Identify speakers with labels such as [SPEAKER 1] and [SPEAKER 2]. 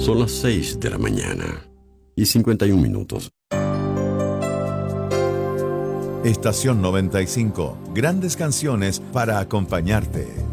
[SPEAKER 1] Son las 6 de la mañana y 51 minutos.
[SPEAKER 2] Estación 95, grandes canciones para acompañarte.